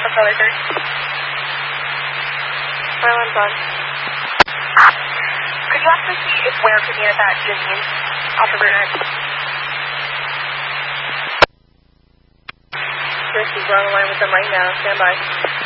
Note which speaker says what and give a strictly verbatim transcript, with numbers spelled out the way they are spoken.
Speaker 1: Color third. Silence on. Could you actually see if where could be at that Janine? Alpha Brunette. Chris, we're on the line with them right now. Stand by.